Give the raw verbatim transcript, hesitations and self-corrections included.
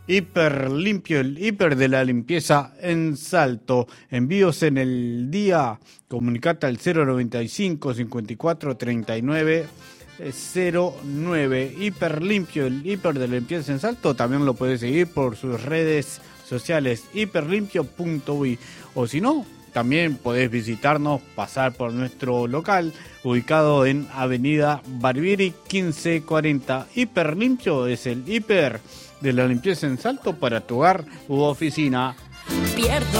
Hiper Limpio, el hiper de la limpieza en Salto. Envíos en el día, comunicate al cero noventa y cinco, cincuenta y cuatro, treinta y nueve cero nueve. Hiper Limpio, el hiper de la limpieza en Salto. También lo puedes seguir por sus redes sociales, hiperlimpio punto uy. O si no, también podés visitarnos, pasar por nuestro local, ubicado en Avenida Barbieri quince cuarenta. Hiper Limpio es el hiper de la limpieza en Salto para tu hogar u oficina. Pierdo